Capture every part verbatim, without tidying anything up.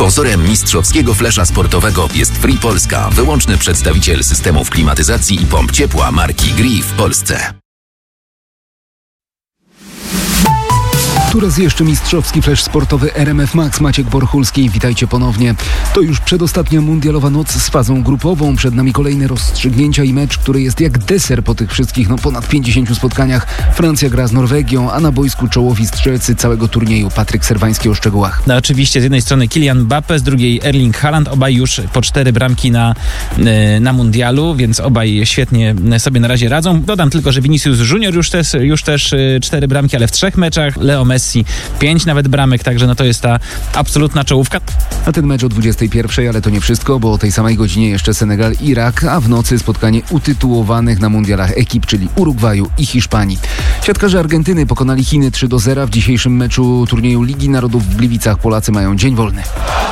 Sponsorem mistrzowskiego flesza sportowego jest Free Polska, wyłączny przedstawiciel systemów klimatyzacji i pomp ciepła marki Gree w Polsce. Tu raz jeszcze mistrzowski flesz sportowy R M F Max. Maciek Borchulski, witajcie ponownie. To już przedostatnia mundialowa noc z fazą grupową. Przed nami kolejne rozstrzygnięcia i mecz, który jest jak deser po tych wszystkich no, ponad pięćdziesięciu spotkaniach. Francja gra z Norwegią, a na boisku czołowi strzelcy całego turnieju. Patryk Serwański o szczegółach. No, oczywiście z jednej strony Kylian Mbappé, z drugiej Erling Haaland. Obaj już po cztery bramki na, na mundialu, więc obaj świetnie sobie na razie radzą. Dodam tylko, że Vinicius Junior już też, już też cztery bramki, ale w trzech meczach. Leo Messi pięć nawet bramek, także no to jest ta absolutna czołówka. A ten mecz o dwudziestej pierwszej, ale to nie wszystko, bo o tej samej godzinie jeszcze Senegal-Irak, a w nocy spotkanie utytułowanych na mundialach ekip, czyli Urugwaju i Hiszpanii. Siatkarze Argentyny pokonali Chiny trzy do zera. W dzisiejszym meczu turnieju Ligi Narodów w Gliwicach Polacy mają dzień wolny.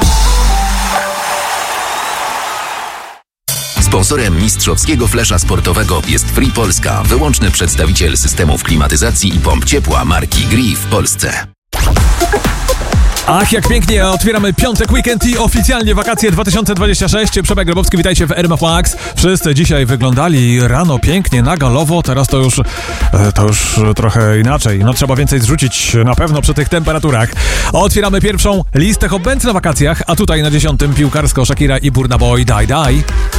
Sponsorem mistrzowskiego flesza sportowego jest Free Polska, wyłączny przedstawiciel systemów klimatyzacji i pomp ciepła marki Gree w Polsce. Ach, jak pięknie, otwieramy piątek, weekend i oficjalnie wakacje dwa tysiące dwudziesty szósty. Przemek Grabowski, witajcie w R M F Max. Wszyscy dzisiaj wyglądali rano pięknie, na galowo, teraz to już, to już trochę inaczej. No trzeba więcej zrzucić na pewno przy tych temperaturach. Otwieramy pierwszą listę hobbency na wakacjach, a tutaj na dziesiątym piłkarsko Shakira i Burna Boy Die Die.